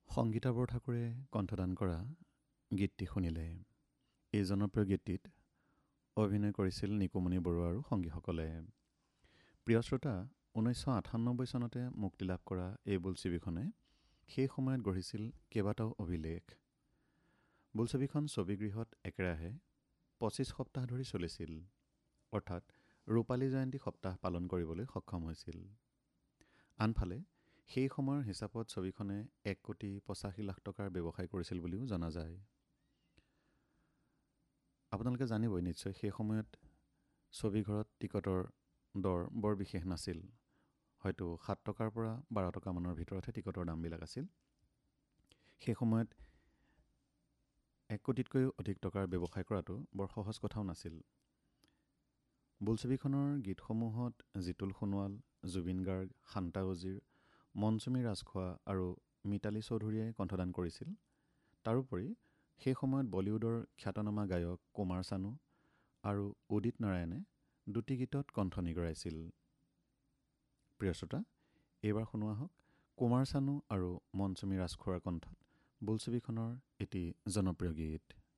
সংগীতা বৰঠাকুৰে কণ্ঠদান কৰা গীতটি শুনিলে। এই জনপ্ৰিয় গীতটিত অভিনয় কৰিছিল নিকুমণি বৰুৱা আৰু সংগীসকলে। প্ৰিয় শ্ৰোতা, 1998 চনতে মুক্তি লাভ কৰা এই বোলছবিখনে সেই সময়ত গঢ়িছিল কেইবাটাও অভিলেখ। বোলছবিখন ছবিগৃহত একেৰাহে 25 সপ্তাহ ধৰি চলিছিল, অৰ্থাৎ ৰূপালী জয়ন্তী সপ্তাহ পালন কৰিবলৈ সক্ষম হৈছিল। আনফালে সেই সময়ৰ হিচাপত ছবিখনে 1,85,00,000 টকাৰ ব্যৱসায় কৰিছিল বুলিও জনা যায়। আপোনালোকে জানিবই নিশ্চয়, সেই সময়ত ছবিঘৰত টিকটৰ দৰ বৰ বিশেষ নাছিল। হয়তো 7 টকাৰ পৰা 12 টকামানৰ ভিতৰতহে টিকটৰ দামবিলাক আছিল। সেই সময়ত 1 কোটিতকৈও অধিক টকাৰ ব্যৱসায় কৰাটো বৰ সহজ কথাও নাছিল। বোলছবিখনৰ গীতসমূহত জিতুল সোণোৱাল, জুবিন গাৰ্গ, শান্তা উজীৰ, মনচুমী ৰাজখোৱা আৰু মিতালী চৌধুৰীয়ে কণ্ঠদান কৰিছিল। তাৰোপৰি সেই সময়ত বলিউডৰ খ্যাতনামা গায়ক কুমাৰ চানু আৰু উদিত নাৰায়ণে দুটি গীতত কণ্ঠ নিগৰাইছিল। প্ৰিয় শ্ৰোতা, এইবাৰ শুনোৱা হওক কুমাৰ চানু আৰু মনচুমী ৰাজখোৱাৰ কণ্ঠত বোলছবিখনৰ এটি জনপ্ৰিয় গীত।